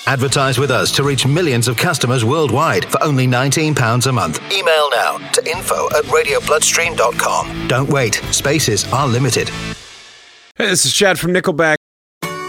Advertise with us to reach millions of customers worldwide for only £19 a month. Email now to info@radiobloodstream.com. Don't wait. Spaces are limited. Hey, this is Chad from Nickelback.